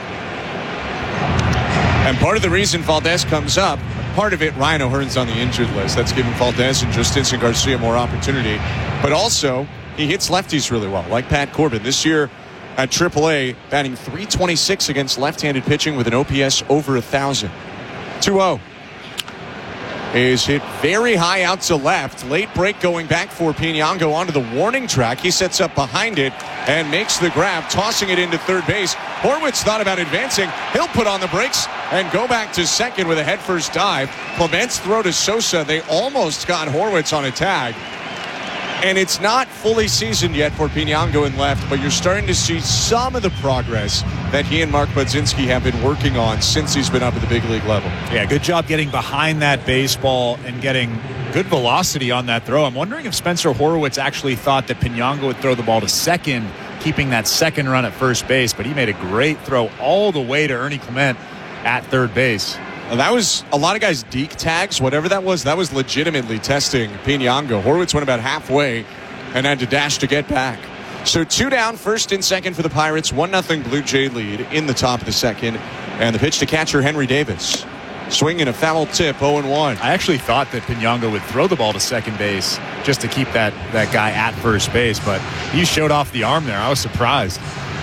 And part of the reason Valdez comes up, part of it, Ryan O'Hearn's on the injured list. That's giving Valdez and Justinson Garcia more opportunity. But also, he hits lefties really well, like Pat Corbin. This year at triple A, batting three twenty-six against left-handed pitching with an O P S over one thousand. two oh. Is hit very high out to left. Late break going back for Pinango onto the warning track. He sets up behind it and makes the grab, tossing it into third base. Horwitz thought about advancing. He'll put on the brakes and go back to second with a headfirst dive. Clement's throw to Sosa. They almost got Horwitz on a tag. And it's not fully seasoned yet for Pinango in left, but you're starting to see some of the progress that he and Mark Budzinski have been working on since he's been up at the big league level. Yeah, good job getting behind that baseball and getting good velocity on that throw. I'm wondering if Spencer Horwitz actually thought that Pinango would throw the ball to second, keeping that second run at first base, but he made a great throw all the way to Ernie Clement at third base. Well, that was a lot of guys' deke tags, whatever that was. That was legitimately testing Pinango. Horwitz went about halfway and had to dash to get back. So two down, first and second for the Pirates. one nothing Blue Jay lead in the top of the second. And the pitch to catcher Henry Davis. Swinging a foul tip, oh and one. I actually thought that Pinango would throw the ball to second base just to keep that, that guy at first base, but he showed off the arm there. I was surprised.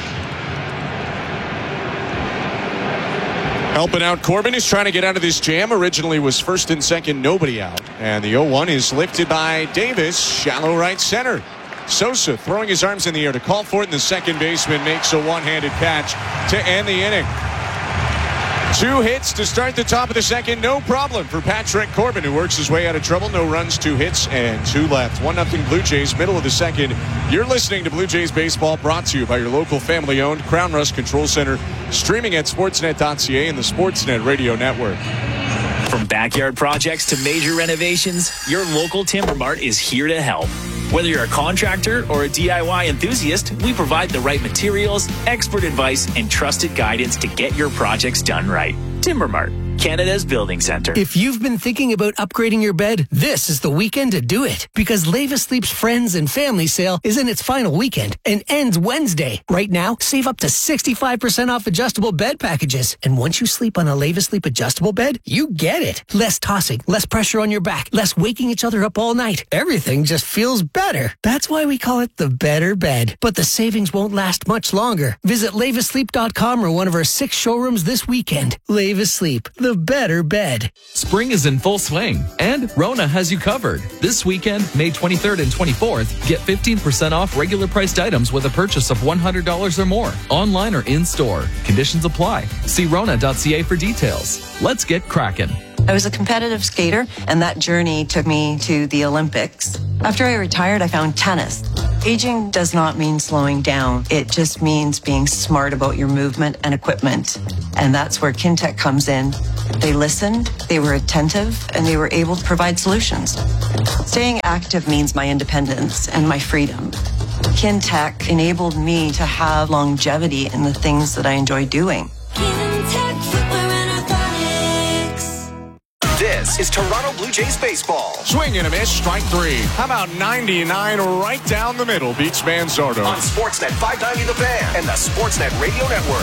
Helping out Corbin, who's trying to get out of this jam. Originally was first and second, nobody out. And the oh one is lifted by Davis, shallow right center. Sosa throwing his arms in the air to call for it, and the second baseman makes a one-handed catch to end the inning. Two hits to start the top of the second, no problem for Patrick Corbin, who works his way out of trouble. No runs, two hits, and two left. one nothing Blue Jays, middle of the second. You're listening to Blue Jays Baseball, brought to you by your local family-owned Crown Rust Control Center, streaming at sportsnet dot c a and the Sportsnet Radio Network. From backyard projects to major renovations, your local Timber Mart is here to help. Whether you're a contractor or a D I Y enthusiast, we provide the right materials, expert advice, and trusted guidance to get your projects done right. Timber Mart, Canada's building center. If you've been thinking about upgrading your bed, this is the weekend to do it. Because Leva Sleep's Friends and Family Sale is in its final weekend and ends Wednesday. Right now, save up to sixty-five percent off adjustable bed packages. And once you sleep on a Leva Sleep adjustable bed, you get it. Less tossing, less pressure on your back, less waking each other up all night. Everything just feels better. That's why we call it the better bed. But the savings won't last much longer. Visit leva sleep dot com or one of our six showrooms this weekend. Leva Sleep, the the better bed. Spring is in full swing, and Rona has you covered. This weekend, May twenty-third and twenty-fourth, get fifteen percent off regular priced items with a purchase of one hundred dollars or more, online or in-store. Conditions apply. See rona dot c a for details. Let's get cracking. I was a competitive skater, and that journey took me to the Olympics. After I retired, I found tennis. Aging does not mean slowing down. It just means being smart about your movement and equipment. And that's where Kintec comes in. They listened, they were attentive, and they were able to provide solutions. Staying active means my independence and my freedom. Kintec enabled me to have longevity in the things that I enjoy doing. This is Toronto Blue Jays baseball. Swing and a miss, strike three. How about ninety-nine right down the middle? Beats Manzardo. On Sportsnet five ninety The Fan and the Sportsnet Radio Network.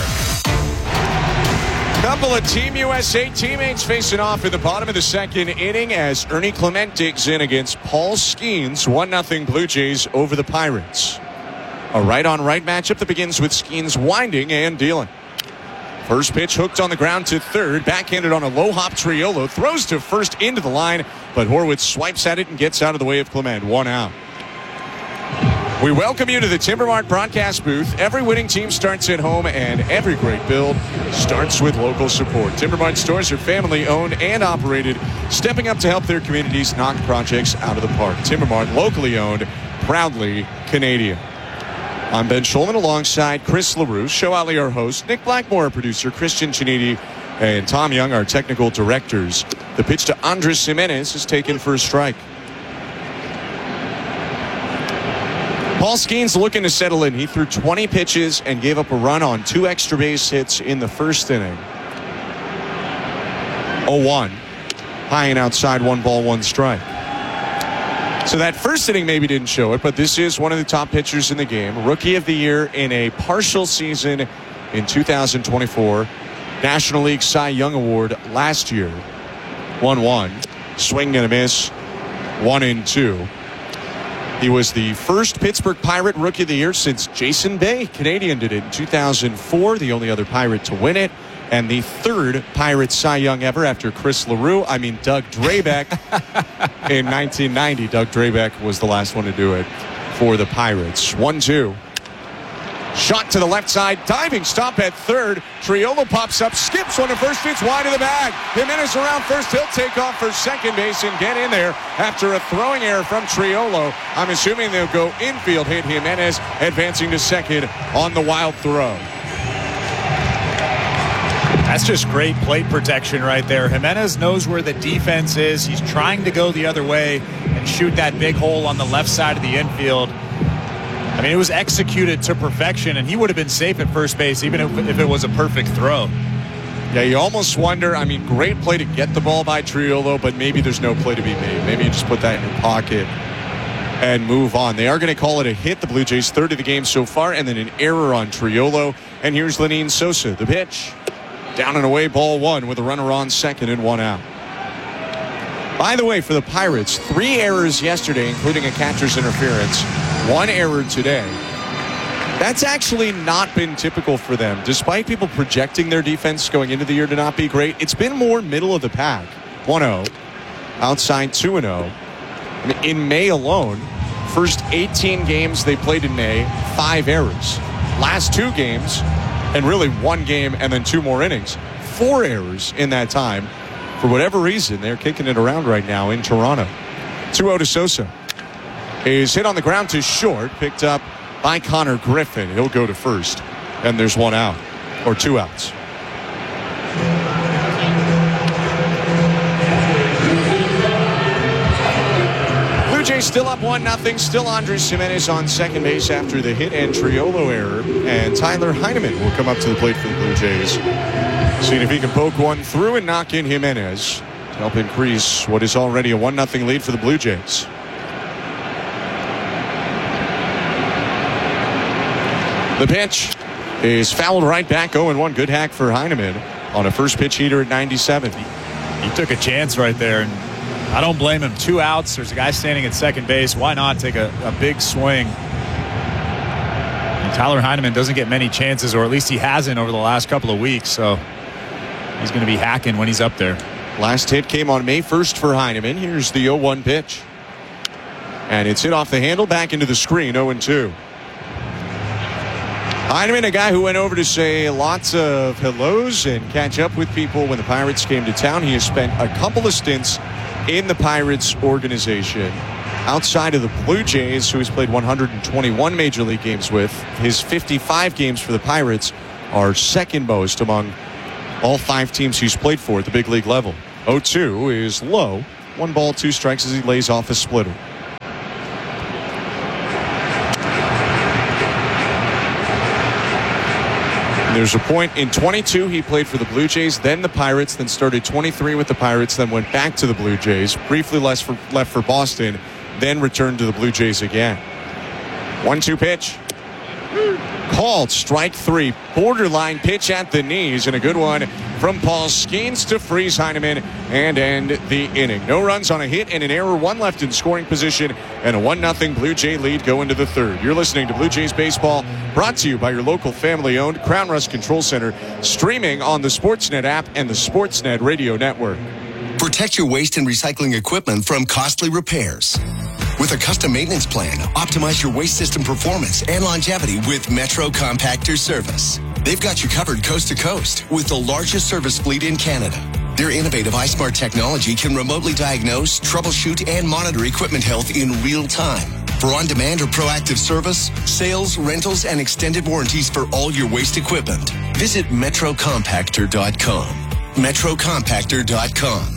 Couple of Team U S A teammates facing off in the bottom of the second inning as Ernie Clement digs in against Paul Skeens. one nothing Blue Jays over the Pirates. A right-on-right matchup that begins with Skeens winding and dealing. First pitch hooked on the ground to third. Backhanded on a low hop. Triolo throws to first into the line, but Horwitz swipes at it and gets out of the way of Clement. One out. We welcome you to the Timber Mart broadcast booth. Every winning team starts at home, and every great build starts with local support. Timber Mart stores are family owned and operated, stepping up to help their communities knock projects out of the park. Timber Mart, locally owned, proudly Canadian. I'm Ben Schulman alongside Chris LaRue, Show Ali, our host, Nick Blackmore, our producer, Christian Chiniti, and Tom Young, our technical directors. The pitch to Andres Jimenez is taken for a strike. Paul Skeens looking to settle in. He threw twenty pitches and gave up a run on two extra base hits in the first inning. oh one. High and outside, one ball, one strike. So that first inning maybe didn't show it, but this is one of the top pitchers in the game. Rookie of the Year in a partial season in two thousand twenty-four. National League Cy Young Award last year. one one. Swing and a miss. one and two. He was the first Pittsburgh Pirate Rookie of the Year since Jason Bay, Canadian, did it in two thousand four, the only other Pirate to win it. And the third Pirate Cy Young ever after Chris LaRue, I mean Doug Drabek, in nineteen ninety. Doug Drabek was the last one to do it for the Pirates. one two. Shot to the left side, diving stop at third. Triolo pops up, skips one to first, it's wide of the bag. Jimenez around first, he'll take off for second base and get in there after a throwing error from Triolo. I'm assuming they'll go infield, hit Jimenez, advancing to second on the wild throw. That's just great plate protection right there. Jimenez knows where the defense is. He's trying to go the other way and shoot that big hole on the left side of the infield. I mean, it was executed to perfection, and he would have been safe at first base even if, if it was a perfect throw. Yeah, you almost wonder, I mean, great play to get the ball by Triolo, but maybe there's no play to be made. Maybe you just put that in your pocket and move on. They are going to call it a hit. The Blue Jays third of the game so far, and then an error on Triolo. And here's Lenine Sosa, the pitch. Down and away, ball one with a runner on second and one out. By the way, for the Pirates, three errors yesterday, including a catcher's interference. One error today. That's actually not been typical for them. Despite people projecting their defense going into the year to not be great, it's been more middle of the pack. one oh. Outside two and oh. In May alone, first eighteen games they played in May, five errors. Last two games, and really one game and then two more innings. Four errors in that time. For whatever reason, they're kicking it around right now in Toronto. two oh to Sosa. Is hit on the ground to short, picked up by Connor Griffin. He'll go to first. And there's one out, or two outs. Blue Jays still up one nothing. Still Andres Jimenez on second base after the hit and Triolo error. And Tyler Heineman will come up to the plate for the Blue Jays. Seeing if he can poke one through and knock in Jimenez to help increase what is already a one nothing lead for the Blue Jays. The pitch is fouled right back. oh and one. Good hack for Heineman on a first pitch heater at ninety-seven. He took a chance right there, and I don't blame him. Two outs. There's a guy standing at second base. Why not take a, a big swing? And Tyler Heineman doesn't get many chances, or at least he hasn't over the last couple of weeks. So He's going to be hacking when he's up there. Last hit came on May first for Heineman. Here's the oh one pitch. And it's hit off the handle back into the screen, oh and two. Heineman, a guy who went over to say lots of hellos and catch up with people when the Pirates came to town. He has spent a couple of stints in the Pirates organization. Outside of the Blue Jays, who he's played one hundred twenty-one Major League games with, his fifty-five games for the Pirates are second most among all five teams he's played for at the big league level. oh two is low. One ball, two strikes as he lays off a splitter. There's a point in twenty-two he played for the Blue Jays, then the Pirates, then started twenty-three with the Pirates, then went back to the Blue Jays, briefly left for, left for Boston, then returned to the Blue Jays again. one two pitch. Called strike three. Borderline pitch at the knees, and a good one from Paul Skeens to freeze Heineman and end the inning. No runs on a hit and an error, one left in scoring position, and a one nothing Blue Jay lead go into the third. You're listening to Blue Jays Baseball, brought to you by your local family-owned Crown Rust Control Center, streaming on the Sportsnet app and the Sportsnet Radio Network. Protect your waste and recycling equipment from costly repairs. With a custom maintenance plan, optimize your waste system performance and longevity with Metro Compactor Service. They've got you covered coast to coast with the largest service fleet in Canada. Their innovative iSmart technology can remotely diagnose, troubleshoot, and monitor equipment health in real time. For on-demand or proactive service, sales, rentals, and extended warranties for all your waste equipment, visit metro compactor dot com. metro compactor dot com.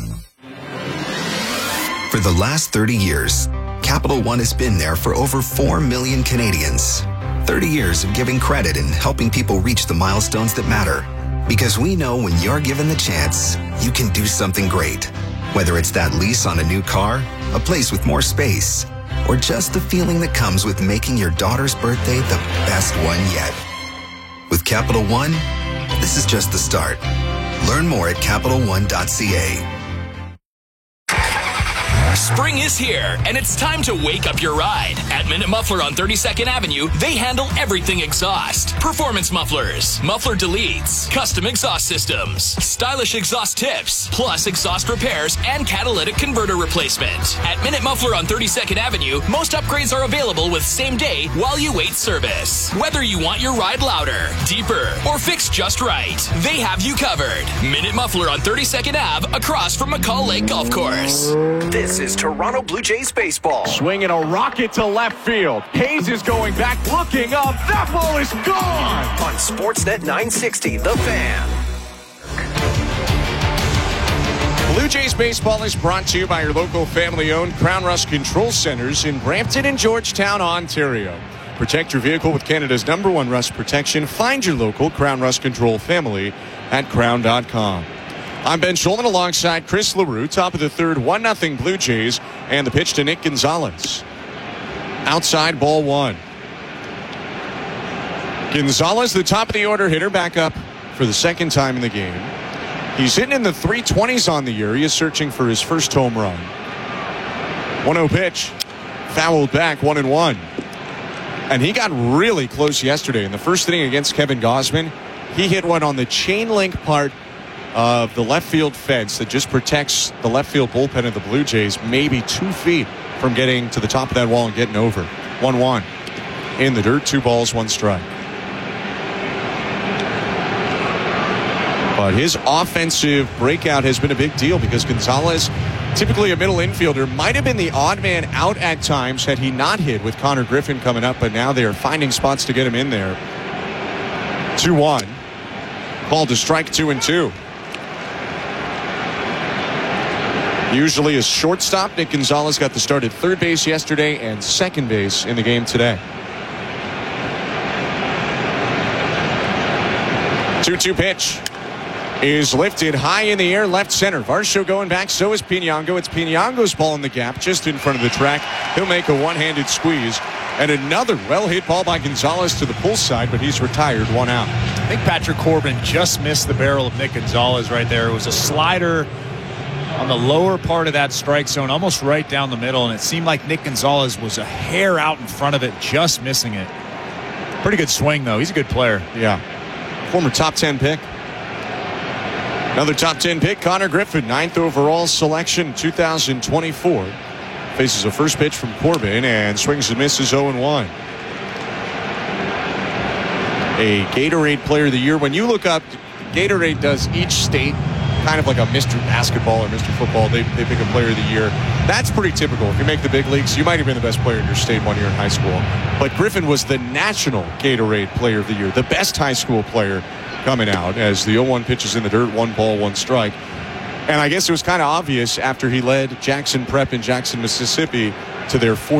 For the last thirty years, Capital One has been there for over four million Canadians. thirty years of giving credit and helping people reach the milestones that matter. Because we know when you're given the chance, you can do something great. Whether it's that lease on a new car, a place with more space, or just the feeling that comes with making your daughter's birthday the best one yet. With Capital One, this is just the start. Learn more at capital one dot c a. Spring is here, and it's time to wake up your ride. At Minute Muffler on thirty-second Avenue, they handle everything exhaust. Performance mufflers, muffler deletes, custom exhaust systems, stylish exhaust tips, plus exhaust repairs and catalytic converter replacement. At Minute Muffler on thirty-second Avenue, most upgrades are available with same day while you wait service. Whether you want your ride louder, deeper, or fixed just right, they have you covered. Minute Muffler on thirty-second Avenue across from McCall Lake Golf Course. This is Toronto Blue Jays baseball. Swinging a rocket to left field. Hayes is going back, looking up. That ball is gone. On Sportsnet nine sixty, The Fan. Blue Jays baseball is brought to you by your local family-owned Crown Rust Control Centers in Brampton and Georgetown, Ontario. Protect your vehicle with Canada's number one rust protection. Find your local Crown Rust Control family at crown dot com. I'm Ben Schulman alongside Chris LaRue. Top of the third, one nothing Blue Jays. And the pitch to Nick Gonzalez. Outside, ball one. Gonzalez, the top of the order hitter, back up for the second time in the game. He's hitting in the three twenties on the year. He is searching for his first home run. one oh pitch. Fouled back, one and one. And he got really close yesterday. In the first inning against Kevin Gausman, he hit one on the chain link part of the left field fence that just protects the left field bullpen of the Blue Jays, maybe two feet from getting to the top of that wall and getting over. one one. In the dirt, two balls, one strike. But his offensive breakout has been a big deal because Gonzalez, typically a middle infielder, might have been the odd man out at times had he not hit with Connor Griffin coming up, but now they're finding spots to get him in there. two one. Called to strike two and two. Usually a shortstop, Nick Gonzalez got the start at third base yesterday and second base in the game today. two two pitch is lifted high in the air, left center. Varsho going back, so is Piñango. It's Piñango's ball in the gap, just in front of the track. He'll make a one-handed squeeze. And another well-hit ball by Gonzalez to the pull side, but he's retired, one out. I think Patrick Corbin just missed the barrel of Nick Gonzalez right there. It was a slider on the lower part of that strike zone, almost right down the middle, and it seemed like Nick Gonzalez was a hair out in front of it, just missing it. Pretty good swing, though. He's a good player. Yeah. Former top ten pick. Another top ten pick, Connor Griffin, ninth overall selection, two thousand twenty-four. Faces a first pitch from Corbin and swings and misses oh and one. A Gatorade Player of the Year. When you look up, Gatorade does each state kind of like a Mister Basketball or Mister Football. They, they pick a Player of the Year. That's pretty typical. If you make the big leagues, you might have been the best player in your state one year in high school. But Griffin was the National Gatorade Player of the Year, the best high school player coming out as the oh one pitches in the dirt, one ball, one strike. And I guess it was kind of obvious after he led Jackson Prep in Jackson, Mississippi to their fourth